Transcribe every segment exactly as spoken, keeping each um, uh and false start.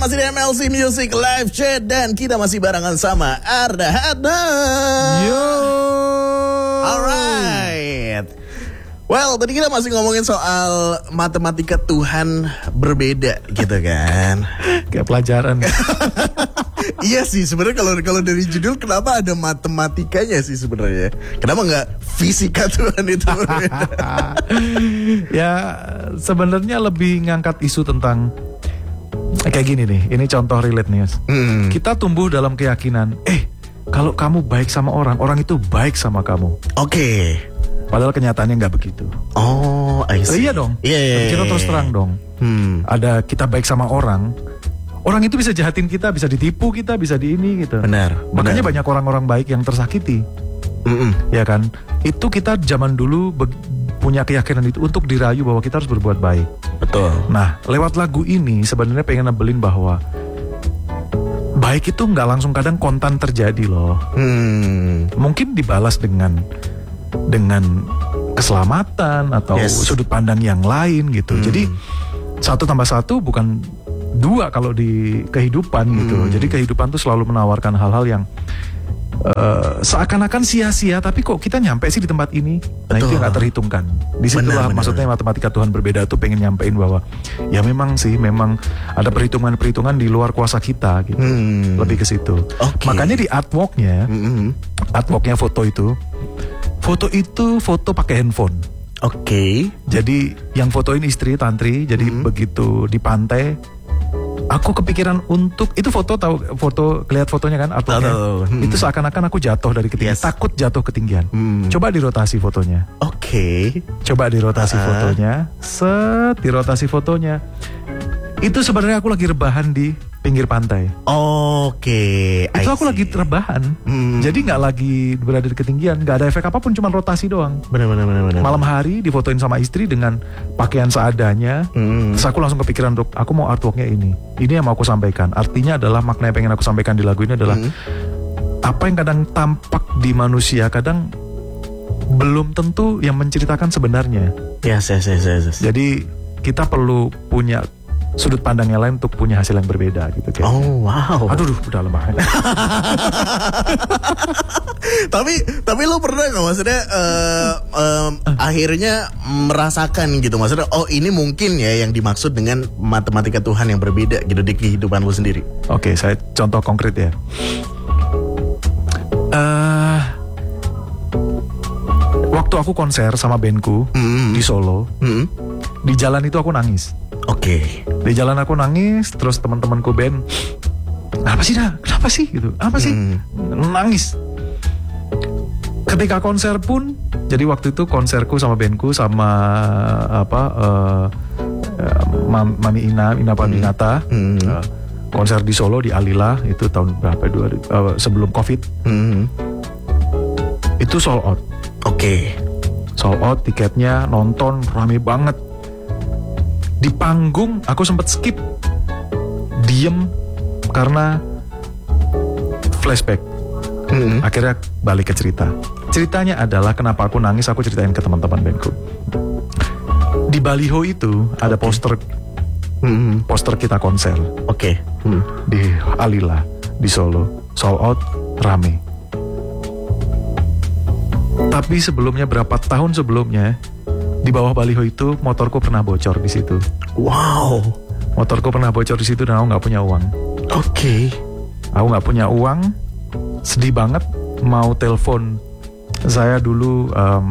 masih di M L C Music Live Chat dan kita masih barengan sama Arda Hadam. Yo. Alright. Well, tadi kita masih ngomongin soal matematika Tuhan berbeda gitu kan. Kayak pelajaran. Iya sih, sebenarnya kalau kalau dari judul kenapa ada matematikanya sih sebenarnya? Kenapa nggak fisika Tuhan itu berbeda? Ya sebenarnya lebih ngangkat isu tentang kayak gini nih. Ini contoh relate nih. Hmm. Kita tumbuh dalam keyakinan, eh kalau kamu baik sama orang, orang itu baik sama kamu. Oke. Okay. Padahal kenyataannya nggak begitu. Oh, I see. Oh, iya dong. Iya. Yeah, yeah, kita terus terang dong. Hmm. Ada kita baik sama orang, orang itu bisa jahatin kita, bisa ditipu kita, bisa di ini gitu. Benar. Makanya benar. banyak orang-orang baik yang tersakiti. Mm-mm. Ya kan? Itu kita zaman dulu be- punya keyakinan itu untuk dirayu bahwa kita harus berbuat baik. Betul. Nah, lewat lagu ini sebenarnya pengen nebelin bahwa baik itu nggak langsung kadang kontan terjadi loh. Hmm. Mungkin dibalas dengan dengan keselamatan atau Yes. sudut pandang yang lain gitu. Hmm. Jadi satu tambah satu bukan dua kalau di kehidupan gitu loh. Hmm. Jadi kehidupan tuh selalu menawarkan hal-hal yang uh, seakan-akan sia-sia, tapi kok kita nyampe sih di tempat ini. Nah, Betul. itu nggak terhitungkan. Disitulah Benar, benar. maksudnya matematika Tuhan berbeda tuh pengen nyampein bahwa ya memang sih memang ada perhitungan-perhitungan di luar kuasa kita gitu. Hmm. Lebih ke situ. Oke. Makanya di artworknya, Mm-mm. artworknya foto itu, foto itu foto pakai handphone. Oke. Okay. Jadi yang fotoin istri Tantri. Jadi Hmm. begitu di pantai, aku kepikiran untuk itu foto tahu foto lihat fotonya kan artworknya. Tahu, tahu. Hmm. Itu seakan-akan aku jatuh dari ketinggian, Yes. takut jatuh ketinggian. Hmm. Coba dirotasi fotonya. Oke. Coba dirotasi Ah. fotonya. Set, dirotasi fotonya. Itu sebenarnya aku lagi rebahan di pinggir pantai. Oke. Itu I aku lagi see. rebahan. Hmm. Jadi nggak lagi berada di ketinggian, nggak ada efek apapun, cuma rotasi doang. Benar benar benar benar. Malam hari difotoin sama istri dengan pakaian seadanya. Hmm. Terus aku langsung kepikiran untuk aku mau artworknya ini. Ini yang mau aku sampaikan. Artinya adalah makna yang pengen aku sampaikan di lagu ini adalah Hmm. apa yang kadang tampak di manusia kadang belum tentu yang menceritakan sebenarnya. Yes yes yes yes. yes. Jadi kita perlu punya sudut pandang yang lain untuk punya hasil yang berbeda gitu kayak. Oh wow. Aduh, duh, udah lemah. tapi tapi lo pernah nggak maksudnya uh, um, akhirnya merasakan gitu maksudnya oh ini mungkin ya yang dimaksud dengan matematika Tuhan yang berbeda gitu di kehidupan lo sendiri. Oke, saya contoh konkret ya. Eh, waktu aku konser sama bandku Mm-hmm. di Solo, Mm-hmm. di jalan itu aku nangis. Oke. Di jalan aku nangis, terus teman-temanku band, apa sih dah? Kenapa sih gitu? Apa sih? Hmm. Nangis. Ketika konser pun, jadi waktu itu konserku sama bandku sama apa? Uh, uh, Mami Ina, Ina Paminata, Hmm. uh, konser di Solo di Alila itu tahun berapa? Dua, uh, sebelum COVID. Mm-hmm. Itu sold out. Oke. Sold out tiketnya, nonton rame banget. Di panggung aku sempat skip, diem karena flashback. Mm-hmm. Akhirnya balik ke cerita. Ceritanya adalah kenapa aku nangis, aku ceritain ke teman-teman bandku. Di baliho itu ada poster, Mm-hmm. poster kita konser Oke. Hmm. di Alila di Solo, sold out, rame. Tapi sebelumnya berapa tahun sebelumnya di bawah baliho itu motorku pernah bocor di situ. Wow. Motorku pernah bocor di situ dan aku nggak punya uang. Oke. Aku nggak punya uang, sedih banget. Mau telepon saya dulu um,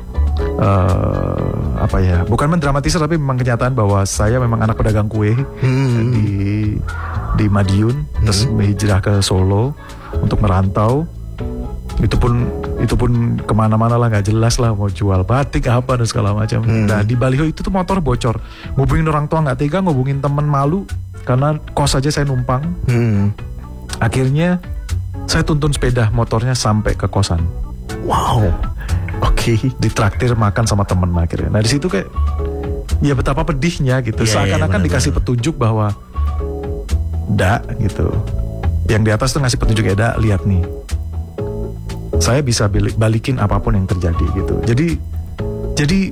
uh, apa ya? Bukan mendramatisir tapi memang kenyataan bahwa saya memang anak pedagang kue Hmm. di di Madiun, terus hijrah ke Solo untuk merantau. Itu pun itu pun kemana-mana lah, nggak jelas lah, mau jual batik apa dan segala macam. Hmm. Nah di baliho itu tuh motor bocor, ngubungin orang tua nggak tega, ngubungin temen malu karena kos aja saya numpang. Hmm. Akhirnya saya tuntun sepeda motornya sampai ke kosan, Wow. Oke. ditraktir makan sama temen akhirnya. Nah di situ kayak ya betapa pedihnya gitu, Iya, iya, seakan-akan benar, dikasih benar. petunjuk bahwa dak gitu, yang di atas tuh ngasih petunjuk ya dak, lihat nih, saya bisa balikin apapun yang terjadi gitu. Jadi jadi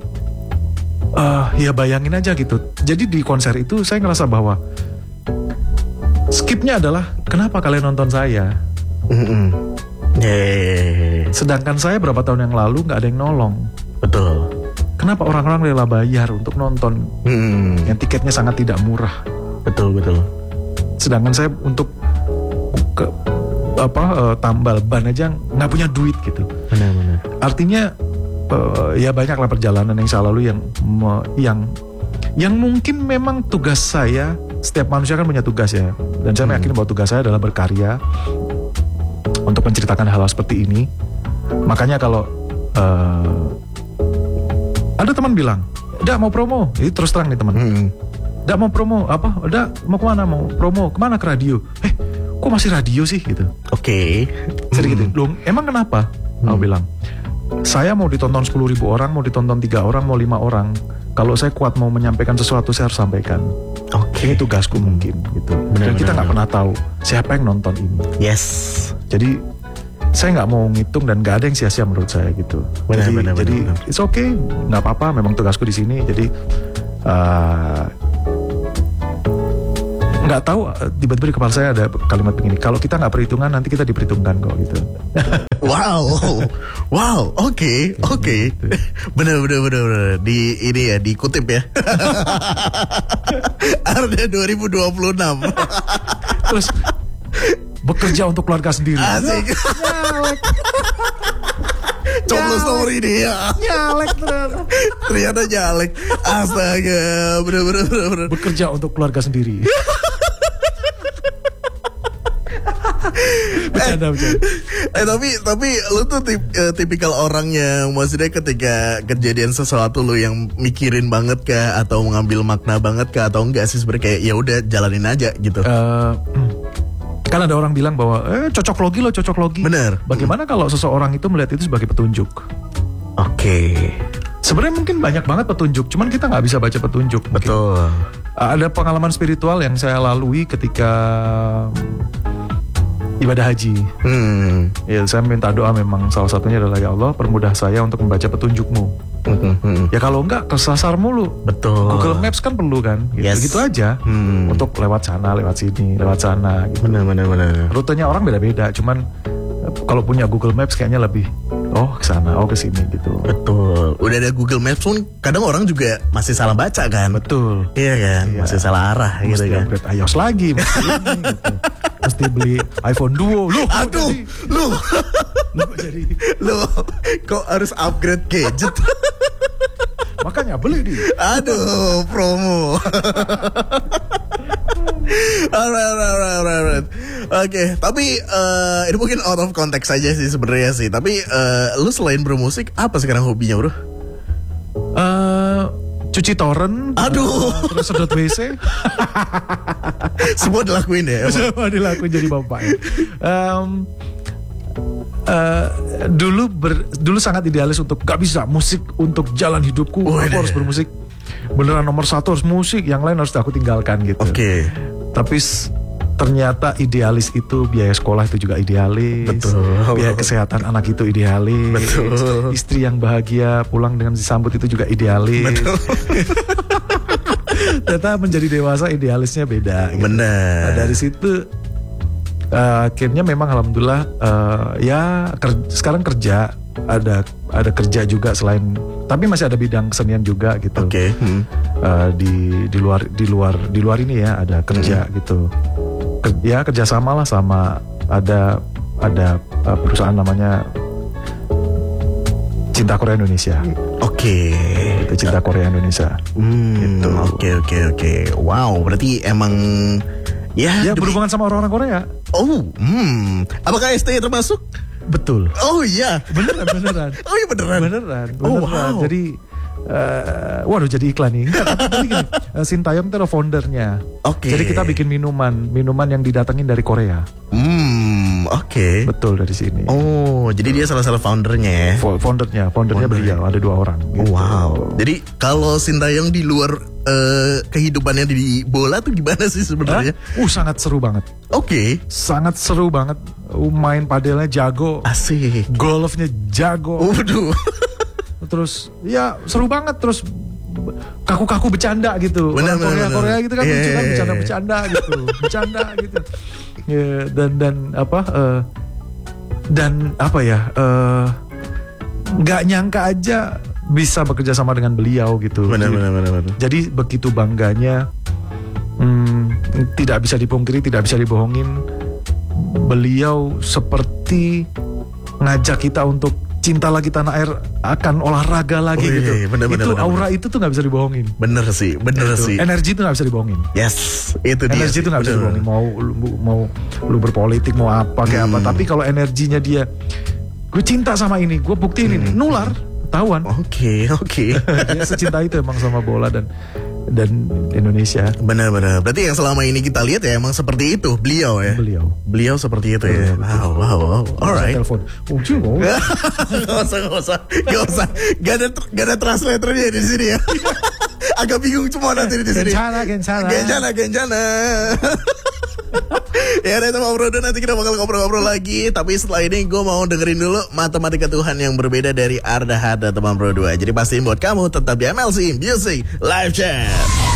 uh, ya bayangin aja gitu. Jadi di konser itu saya ngerasa bahwa skipnya adalah kenapa kalian nonton saya? Mm-mm. Yeah. Sedangkan saya berapa tahun yang lalu nggak ada yang nolong. Betul. Kenapa orang-orang rela bayar untuk nonton Mm. yang tiketnya sangat tidak murah? Betul betul. Sedangkan saya untuk ke apa uh, tambal ban aja nggak punya duit gitu. Benar-benar. Artinya uh, ya banyaklah perjalanan yang saya lalui yang me, yang yang mungkin memang tugas saya. Setiap manusia kan punya tugas ya, dan saya meyakini bahwa tugas saya adalah berkarya untuk menceritakan hal-hal seperti ini. Makanya kalau uh, ada teman bilang, "Dak mau promo," ini terus terang nih teman. Mm. "Dak mau promo apa? Dak mau kemana? Mau promo kemana? Ke radio?" Eh, kok masih radio sih gitu? Oke. Sering gitu. Mm. Loh, emang kenapa? Aku Hmm. bilang, saya mau ditonton sepuluh ribu orang, mau ditonton tiga orang, mau lima orang. Kalau saya kuat mau menyampaikan sesuatu, saya harus sampaikan. Oke. Ini tugasku mungkin gitu. Benar, Dan kita benar, nggak pernah tahu siapa yang nonton ini. Yes. Jadi saya nggak mau ngitung dan nggak ada yang sia-sia menurut saya gitu. Benar, jadi benar, jadi benar, benar. it's okay, nggak apa-apa. Memang tugasku di sini. Jadi uh, nggak tahu tiba-tiba di kepala saya ada kalimat begini. Kalau kita nggak perhitungan nanti kita diperhitungkan kok gitu. Wow, wow, oke, oke, bener bener bener bener di ini ya dikutip ya. Arda dua ribu dua puluh enam. Terus bekerja untuk keluarga sendiri. Asik. Coblos nomor ini ya. Nyalek ternyata. Ternyata nyalek. Astaga, bener bener bener bener. Bekerja untuk keluarga sendiri. Bercanda, bercanda. Eh tapi tapi lu tuh tip, eh, tipikal orang yang maksudnya ketika kejadian sesuatu lu yang mikirin banget kah atau mengambil makna banget kah atau enggak sih sebenarnya kayak ya udah jalanin aja gitu. Eh, kan ada orang bilang bahwa eh cocok logi lo cocok logi. Bener. Bagaimana kalau seseorang itu melihat itu sebagai petunjuk? Oke. Sebenarnya mungkin banyak banget petunjuk, cuman kita nggak bisa baca petunjuk. mungkin. Betul. Ada pengalaman spiritual yang saya lalui ketika ibadah haji. Hmm. Ya, saya minta doa memang salah satunya adalah ya Allah permudah saya untuk membaca petunjukmu. Hmm, hmm. Ya kalau enggak kesasar mulu. Betul. Google Maps kan perlu kan, gitu, Yes. gitu aja. Hmm. Untuk lewat sana, lewat sini, lewat sana. Gitu. Bener bener bener. Rutenya orang beda-beda, cuman eh, kalau punya Google Maps kayaknya lebih oh ke sana, oh ke sini gitu. Betul. Udah ada Google Maps pun kadang orang juga masih salah baca kan. Betul. Iya kan, Iya. masih salah arah gitu Mesti kan. upgrade iOS lagi, mesti ini, gitu. Mesti beli iPhone Duo. Loh, kok Aduh, jadi- lu, loh, kok jadi lu, kok harus upgrade gadget? makanya beli di. Aduh, promo. Alright, alright, alright, alright, alright. Oke, tapi eh, ini mungkin out of context saja sih sebenarnya sih. Tapi eh, lu selain bermusik, apa sekarang hobinya, bro? Eh, cuci torrent. Aduh. eh, terus sedot W C. Semua dilakuin ya. emang? Semua dilakuin jadi bapak. Em, eh, dulu ber- dulu sangat idealis untuk gak bisa musik untuk jalan hidupku. Oh, aku iya. harus bermusik. Beneran nomor satu harus musik, yang lain harus aku tinggalkan gitu. Oke. Tapi s- ternyata idealis itu biaya sekolah itu juga idealis. Betul. Biaya kesehatan anak itu idealis. Betul. Istri yang bahagia pulang dengan disambut itu juga idealis. Betul. Ternyata menjadi dewasa idealisnya beda. gitu. Benar. Nah, dari situ eh, akhirnya memang alhamdulillah eh, ya ker- sekarang kerja ada ada kerja juga selain tapi masih ada bidang kesenian juga gitu. Oke. Hmm. Eh, di di luar di luar di luar ini ya ada kerja gitu. Ker- ya kerjasama lah sama ada ada eh, perusahaan namanya Cinta Korea Indonesia. Oke. Itu Cinta Korea Indonesia. Hmm, Gitu. Oke oke oke. Wow, berarti emang ya. Ya demi- berhubungan sama orang-orang Korea. Oh, hmm. Apakah S T termasuk? Betul. Oh iya. Beneran beneran. Oh iya beneran. Beneran, Oh, beneran. wow. Jadi eh, waduh jadi iklan nih. Enggak, tapi, tapi gini, eh, Sintayong itu adalah foundernya. Oke. Jadi kita bikin minuman, minuman yang didatengin dari Korea. Hmm, oke. Betul dari sini. Oh, jadi dia salah satu foundernya ya. Fo- Foundernya, foundernya Founder. beliau ada dua orang. gitu. Wow. Jadi kalau Sintayong di luar eh, kehidupannya di bola tuh gimana sih Hah? sebenarnya? Uh sangat seru banget, Oke. sangat seru banget. Uh, main padelnya jago, Asik. golfnya jago. Waduh. Terus ya seru banget. Terus kaku-kaku bercanda gitu. Benar, Orang Korea benar, Korea benar. gitu kan Iya, lucu kan iya, iya. bercanda-bercanda gitu, bercanda gitu. Ya, dan dan apa eh, dan apa ya eh, nggak nyangka aja bisa bekerja sama dengan beliau gitu. Benar, Jadi- benar, benar, benar. Jadi begitu bangganya, hmm, tidak bisa dipungkiri, tidak bisa dibohongin. Beliau seperti ngajak kita untuk cinta lagi tanah air, akan olahraga lagi Oh, iya, gitu. iya, benar, benar, itu benar, aura benar. itu tuh nggak bisa dibohongin. Bener sih, bener Itu. sih. Energi itu nggak bisa dibohongin. Yes, itu dia. Energi sih, itu nggak bisa bener. dibohongin. Mau lu, mau lu berpolitik mau apa kayak apa. Hmm. Tapi kalau energinya dia, gue cinta sama ini, gue buktiin ini, nular, ketahuan. Oke, oke. Dia secinta itu emang sama bola dan dan Indonesia. Benar-benar. Berarti yang selama ini kita lihat ya emang seperti itu beliau ya. Beliau. Beliau seperti itu ya. Wow, wow, wow. Alright. Telepon. Oh, Cimo. Gak usah, gak usah, gak usah. Gak ada, gak ada translatornya di sini ya. Agak bingung semua nanti di sini. Gencana, gencana. Gencana, gencana. Ya udah teman bro, nanti kita bakal ngobrol-ngobrol lagi. Tapi setelah ini gue mau dengerin dulu Matematika Tuhan yang berbeda dari Arda Hada teman bro dua. Jadi pastiin buat kamu tetap di M L C Music Live Chat.